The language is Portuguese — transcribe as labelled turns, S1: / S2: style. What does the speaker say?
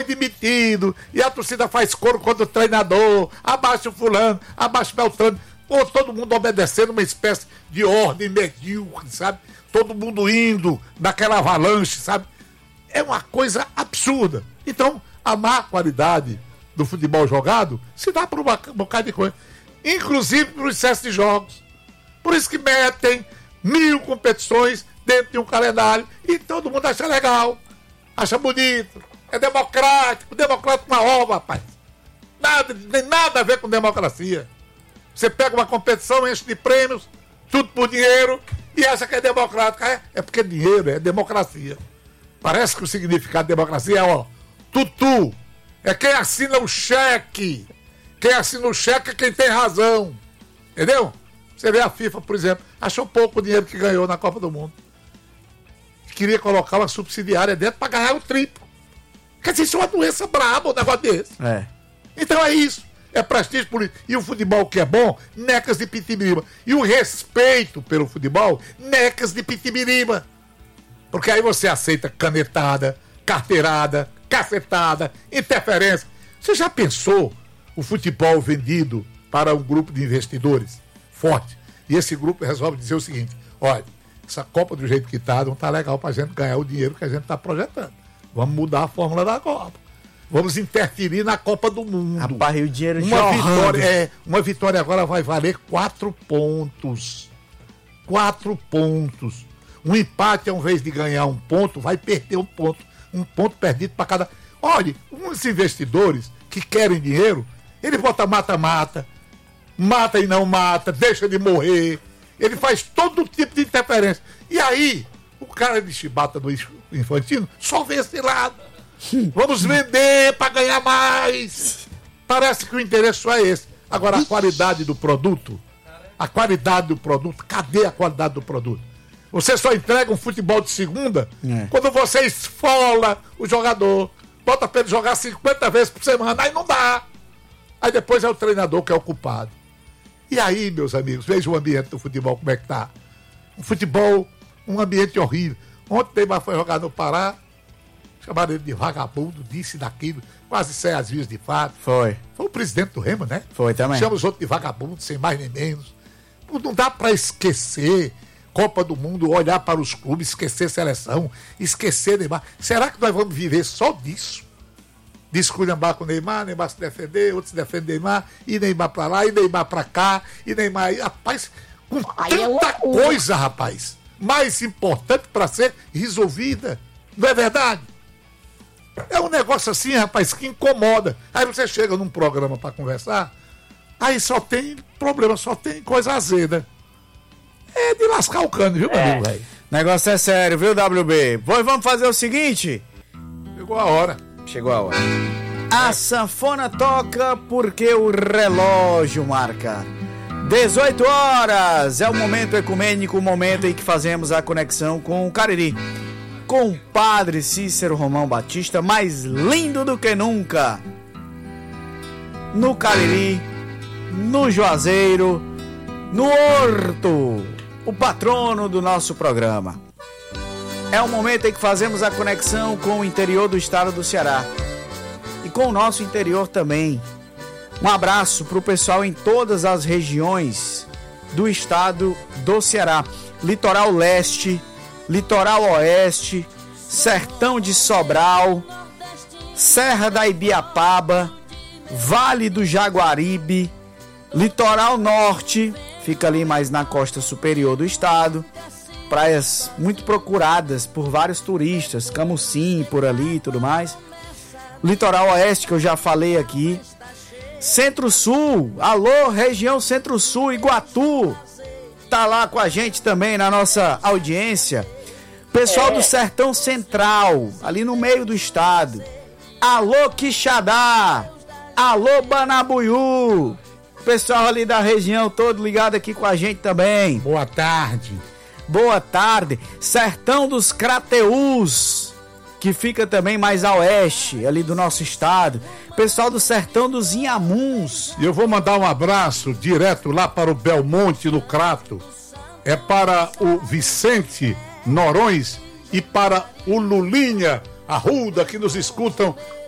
S1: demitido, e a torcida faz coro contra o treinador, abaixa o fulano, abaixa o Beltrano, ou todo mundo obedecendo uma espécie de ordem medíocre, sabe? Todo mundo indo naquela avalanche, sabe? É uma coisa absurda. Então, a má qualidade do futebol jogado se dá por um bocado de coisa. Inclusive por excesso de jogos. Por isso que metem 1000 competições dentro de um calendário e todo mundo acha legal, acha bonito, é democrático uma ova, rapaz. Nem nada a ver com democracia. Você pega uma competição, enche de prêmios, tudo por dinheiro, e acha que é democrático. É porque dinheiro é democracia. Parece que o significado de democracia é, tutu. É quem assina o cheque. Quem assina o cheque é quem tem razão. Entendeu? Você vê a FIFA, por exemplo, achou pouco o dinheiro que ganhou na Copa do Mundo. Queria colocar uma subsidiária dentro para ganhar o triplo. Quer dizer, isso é uma doença braba, um negócio desse. Então é isso. É prestígio político. E o futebol que é bom, necas de pitibiriba. E o respeito pelo futebol, necas de pitibiriba. Porque aí você aceita canetada, carteirada, cacetada, interferência. Você já pensou o futebol vendido para um grupo de investidores forte? E esse grupo resolve dizer o seguinte: olha, essa Copa do jeito que está não está legal para a gente ganhar o dinheiro que a gente está projetando. Vamos mudar a fórmula da Copa. Vamos interferir na Copa do Mundo.
S2: Rapaz, e o dinheiro
S1: uma vitória agora vai valer 4 pontos. 4 pontos. Um empate, ao invés de ganhar 1 ponto, vai perder 1 ponto. 1 ponto perdido para cada... Olha, uns investidores que querem dinheiro, ele bota mata-mata, mata e não mata, deixa de morrer. Ele faz todo tipo de interferência. E aí, o cara de chibata do Infantino só vê esse lado. Vamos vender para ganhar mais. Parece que o interesse só é esse. Agora, a qualidade do produto, cadê a qualidade do produto? Você só entrega um futebol de segunda quando você esfola o jogador, bota para ele jogar 50 vezes por semana, aí não dá. Aí depois é o treinador que é o culpado. E aí, meus amigos, veja o ambiente do futebol, como é que tá. Um futebol, um ambiente horrível. Ontem o Neymar foi jogar no Pará, chamaram ele de vagabundo, disse daquilo, quase sem as vias de fato.
S2: Foi
S1: o presidente do Remo, né?
S2: Foi também.
S1: Chama os outros de vagabundo, sem mais nem menos. Não dá para esquecer Copa do Mundo, olhar para os clubes, esquecer seleção, esquecer Neymar. Será que nós vamos viver só disso? De esculhambar com o Neymar se defender, outros se defendem Neymar, e Neymar para lá, e Neymar para cá, e Neymar... Rapaz, com tanta coisa, rapaz, mais importante para ser resolvida. Não é verdade? É um negócio assim, rapaz, que incomoda. Aí você chega num programa para conversar, aí só tem problema, só tem coisa azeda. É de lascar o cano, viu, meu amigo, velho?
S2: Negócio é sério, viu, WB? Pois vamos fazer o seguinte.
S1: Chegou a hora.
S2: A sanfona toca porque o relógio marca 18 horas. É o momento ecumênico, o momento em que fazemos a conexão com o Cariri, com o Padre Cícero Romão Batista, mais lindo do que nunca, no Cariri, no Juazeiro, no Horto, o patrono do nosso programa. É o momento em que fazemos a conexão com o interior do estado do Ceará e com o nosso interior também. Um abraço para o pessoal em todas as regiões do estado do Ceará: Litoral Leste, Litoral Oeste, Sertão de Sobral, Serra da Ibiapaba, Vale do Jaguaribe, Litoral Norte, fica ali mais na costa superior do estado, praias muito procuradas por vários turistas, Camusim, por ali e tudo mais. Litoral Oeste, que eu já falei aqui. Centro-Sul, alô, região Centro-Sul, Iguatu, tá lá com a gente também na nossa audiência. Pessoal do Sertão Central, ali no meio do estado. Alô, Quixadá, alô, Banabuiú. Pessoal ali da região todo ligado aqui com a gente também.
S1: Boa tarde.
S2: Boa tarde. Sertão dos Crateús, que fica também mais a oeste ali do nosso estado. Pessoal do Sertão dos Inhamuns.
S1: E eu vou mandar um abraço direto lá para o Belmonte, no Crato. É para o Vicente Norões e para o Lulinha Arruda, que nos escutam